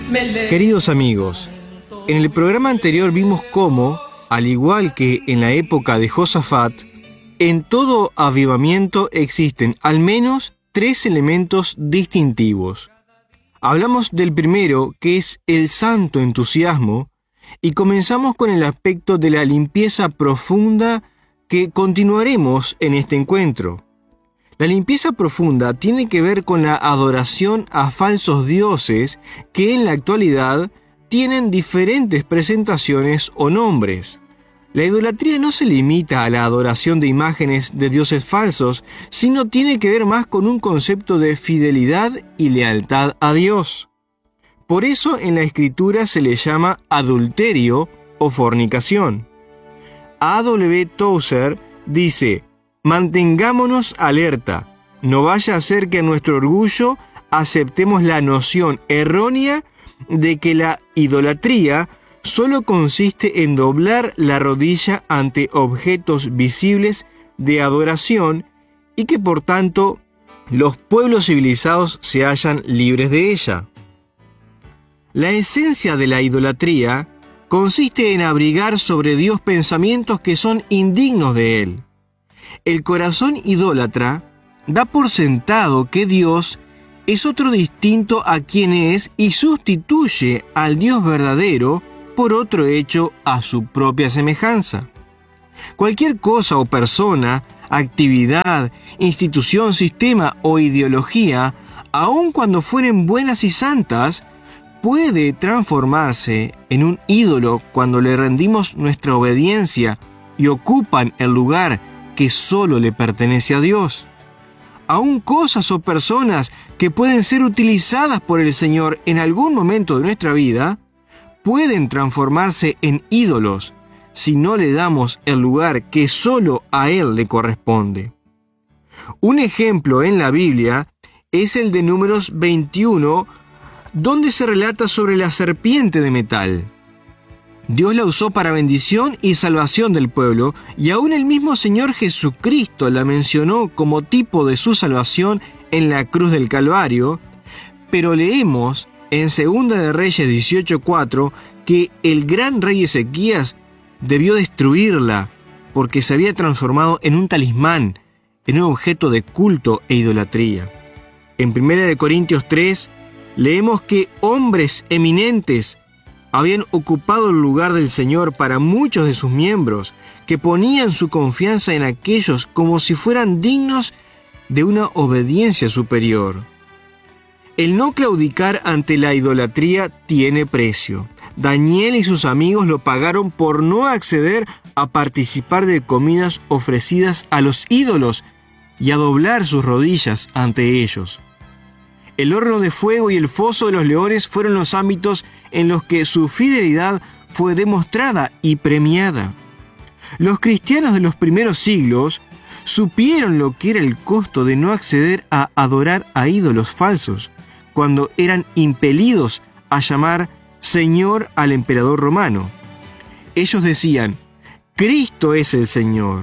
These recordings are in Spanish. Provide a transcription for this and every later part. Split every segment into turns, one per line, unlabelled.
Queridos amigos, en el programa anterior vimos cómo, al igual que en la época de Josafat, en todo avivamiento existen al menos 3 elementos distintivos. Hablamos del primero, que es el santo entusiasmo, y comenzamos con el aspecto de la limpieza profunda que continuaremos en este encuentro. La limpieza profunda tiene que ver con la adoración a falsos dioses que en la actualidad tienen diferentes presentaciones o nombres. La idolatría no se limita a la adoración de imágenes de dioses falsos, sino tiene que ver más con un concepto de fidelidad y lealtad a Dios. Por eso en la Escritura se le llama adulterio o fornicación. A.W. Tozer dice: mantengámonos alerta, no vaya a ser que en nuestro orgullo aceptemos la noción errónea de que la idolatría solo consiste en doblar la rodilla ante objetos visibles de adoración y que por tanto los pueblos civilizados se hallan libres de ella. La esencia de la idolatría consiste en abrigar sobre Dios pensamientos que son indignos de Él. El corazón idólatra da por sentado que Dios es otro distinto a quien es y sustituye al Dios verdadero por otro hecho a su propia semejanza. Cualquier cosa o persona, actividad, institución, sistema o ideología, aun cuando fueren buenas y santas, puede transformarse en un ídolo cuando le rendimos nuestra obediencia y ocupan el lugar que solo le pertenece a Dios. Aún cosas o personas que pueden ser utilizadas por el Señor en algún momento de nuestra vida, pueden transformarse en ídolos si no le damos el lugar que solo a Él le corresponde. Un ejemplo en la Biblia es el de Números 21, donde se relata sobre la serpiente de metal. Dios la usó para bendición y salvación del pueblo, y aún el mismo Señor Jesucristo la mencionó como tipo de su salvación en la cruz del Calvario, pero leemos en 2 de Reyes 18:4 que el gran rey Ezequías debió destruirla porque se había transformado en un talismán, en un objeto de culto e idolatría. En 1 Corintios 3 leemos que hombres eminentes habían ocupado el lugar del Señor para muchos de sus miembros, que ponían su confianza en aquellos como si fueran dignos de una obediencia superior. El no claudicar ante la idolatría tiene precio. Daniel y sus amigos lo pagaron por no acceder a participar de comidas ofrecidas a los ídolos y a doblar sus rodillas ante ellos. El horno de fuego y el foso de los leones fueron los ámbitos en los que su fidelidad fue demostrada y premiada. Los cristianos de los primeros siglos supieron lo que era el costo de no acceder a adorar a ídolos falsos, cuando eran impelidos a llamar Señor al emperador romano. Ellos decían: Cristo es el Señor.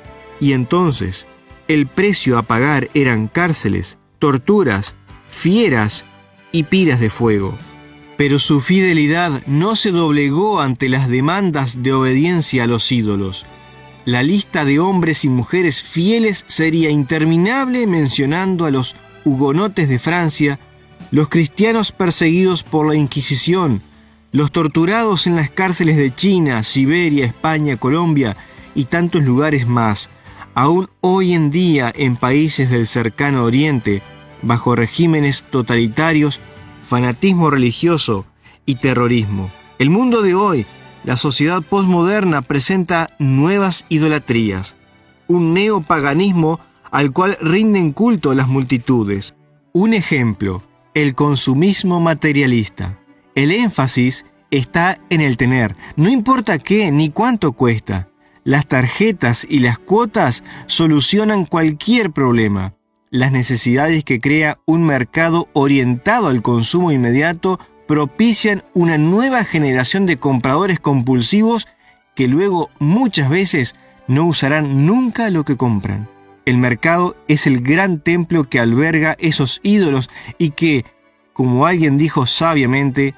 Y entonces el precio a pagar eran cárceles, torturas, fieras y piras de fuego. Pero su fidelidad no se doblegó ante las demandas de obediencia a los ídolos. La lista de hombres y mujeres fieles sería interminable, mencionando a los hugonotes de Francia, los cristianos perseguidos por la Inquisición, los torturados en las cárceles de China, Siberia, España, Colombia y tantos lugares más, aún hoy en día en países del cercano Oriente, bajo regímenes totalitarios, fanatismo religioso y terrorismo. El mundo de hoy, la sociedad posmoderna, presenta nuevas idolatrías, un neopaganismo al cual rinden culto las multitudes. Un ejemplo, el consumismo materialista. El énfasis está en el tener, no importa qué ni cuánto cuesta. Las tarjetas y las cuotas solucionan cualquier problema. Las necesidades que crea un mercado orientado al consumo inmediato propician una nueva generación de compradores compulsivos que luego muchas veces no usarán nunca lo que compran. El mercado es el gran templo que alberga esos ídolos y que, como alguien dijo sabiamente,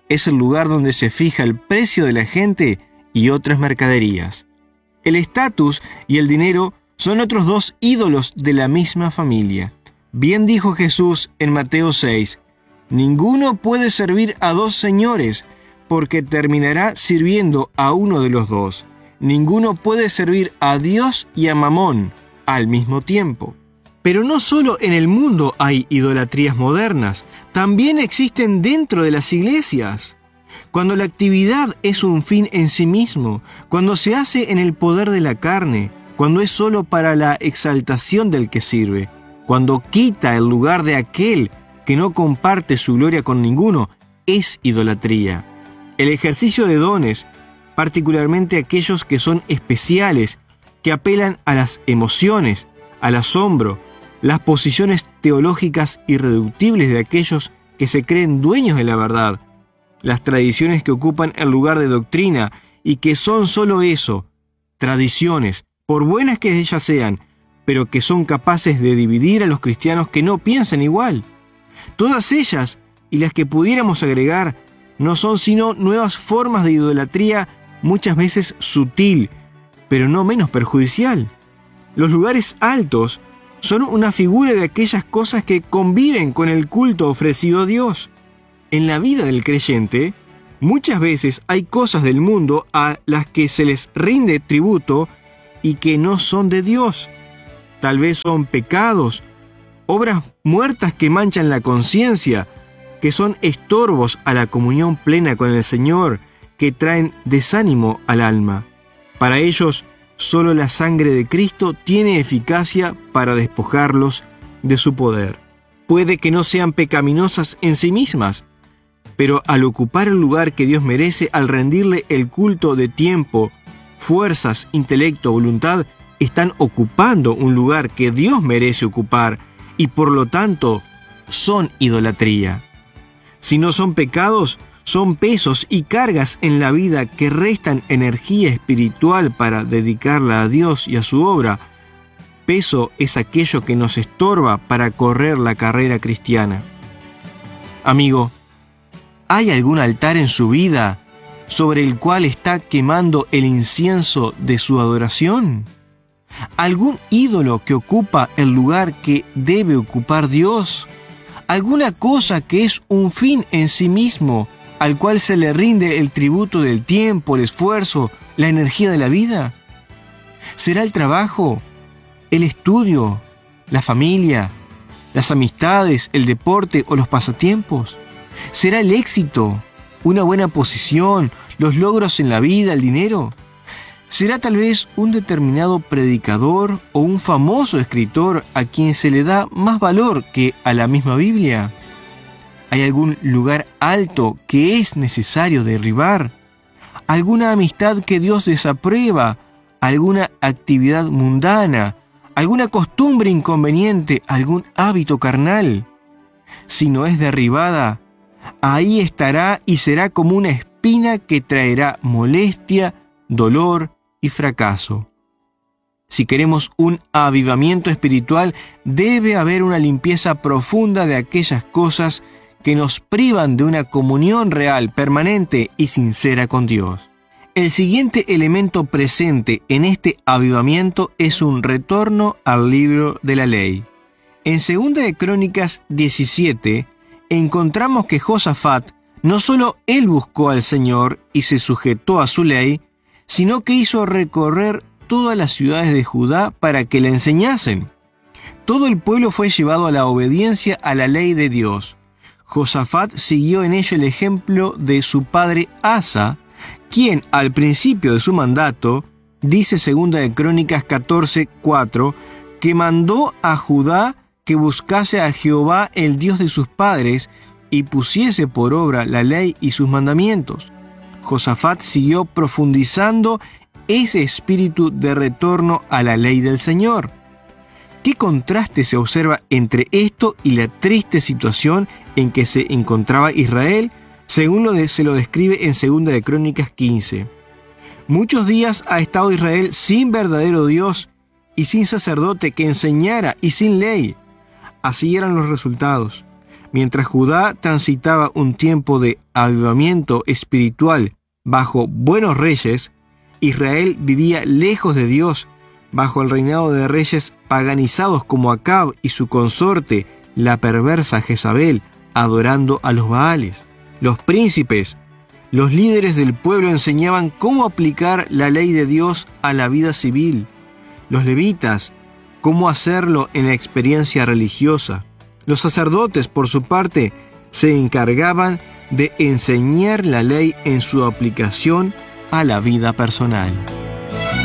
es el lugar donde se fija el precio de la gente y otras mercaderías. El estatus y el dinero son otros dos ídolos de la misma familia. Bien dijo Jesús en Mateo 6, «Ninguno puede servir a dos señores, porque terminará sirviendo a uno de los dos. Ninguno puede servir a Dios y a Mamón al mismo tiempo». Pero no solo en el mundo hay idolatrías modernas, también existen dentro de las iglesias. Cuando la actividad es un fin en sí mismo, cuando se hace en el poder de la carne, cuando es solo para la exaltación del que sirve, cuando quita el lugar de aquel que no comparte su gloria con ninguno, es idolatría. El ejercicio de dones, particularmente aquellos que son especiales, que apelan a las emociones, al asombro, las posiciones teológicas irreductibles de aquellos que se creen dueños de la verdad, las tradiciones que ocupan el lugar de doctrina y que son solo eso, tradiciones, por buenas que ellas sean, pero que son capaces de dividir a los cristianos que no piensan igual. Todas ellas, y las que pudiéramos agregar, no son sino nuevas formas de idolatría, muchas veces sutil, pero no menos perjudicial. Los lugares altos son una figura de aquellas cosas que conviven con el culto ofrecido a Dios. En la vida del creyente, muchas veces hay cosas del mundo a las que se les rinde tributo y que no son de Dios. Tal vez son pecados, obras muertas que manchan la conciencia, que son estorbos a la comunión plena con el Señor, que traen desánimo al alma. Para ellos, solo la sangre de Cristo tiene eficacia para despojarlos de su poder. Puede que no sean pecaminosas en sí mismas, pero al ocupar el lugar que Dios merece, al rendirle el culto de tiempo, fuerzas, intelecto, voluntad, están ocupando un lugar que Dios merece ocupar y por lo tanto son idolatría. Si no son pecados, son pesos y cargas en la vida que restan energía espiritual para dedicarla a Dios y a su obra. Peso es aquello que nos estorba para correr la carrera cristiana. Amigo, ¿hay algún altar en su vida sobre el cual está quemando el incienso de su adoración? ¿Algún ídolo que ocupa el lugar que debe ocupar Dios? ¿Alguna cosa que es un fin en sí mismo, al cual se le rinde el tributo del tiempo, el esfuerzo, la energía de la vida? ¿Será el trabajo, el estudio, la familia, las amistades, el deporte o los pasatiempos? ¿Será el éxito, una buena posición, los logros en la vida, el dinero? ¿Será tal vez un determinado predicador o un famoso escritor a quien se le da más valor que a la misma Biblia? ¿Hay algún lugar alto que es necesario derribar? ¿Alguna amistad que Dios desaprueba? ¿Alguna actividad mundana? ¿Alguna costumbre inconveniente? ¿Algún hábito carnal? Si no es derribada, ahí estará y será como una espina que traerá molestia, dolor y fracaso. Si queremos un avivamiento espiritual, debe haber una limpieza profunda de aquellas cosas que nos privan de una comunión real, permanente y sincera con Dios. El siguiente elemento presente en este avivamiento es un retorno al libro de la ley. En 2 de Crónicas 17 encontramos que Josafat no solo él buscó al Señor y se sujetó a su ley, sino que hizo recorrer todas las ciudades de Judá para que le enseñasen. Todo el pueblo fue llevado a la obediencia a la ley de Dios. Josafat siguió en ello el ejemplo de su padre Asa, quien al principio de su mandato, dice 2 de Crónicas 14:4, que mandó a Judá que buscase a Jehová el Dios de sus padres y pusiese por obra la ley y sus mandamientos. Josafat siguió profundizando ese espíritu de retorno a la ley del Señor. ¿Qué contraste se observa entre esto y la triste situación en que se encontraba Israel, según se lo describe en 2 de Crónicas 15? Muchos días ha estado Israel sin verdadero Dios y sin sacerdote que enseñara y sin ley. Así eran los resultados. Mientras Judá transitaba un tiempo de avivamiento espiritual bajo buenos reyes, Israel vivía lejos de Dios, bajo el reinado de reyes paganizados como Acab y su consorte, la perversa Jezabel, adorando a los Baales. Los príncipes, los líderes del pueblo enseñaban cómo aplicar la ley de Dios a la vida civil. Los levitas, cómo hacerlo en la experiencia religiosa. Los sacerdotes, por su parte, se encargaban de enseñar la ley en su aplicación a la vida personal.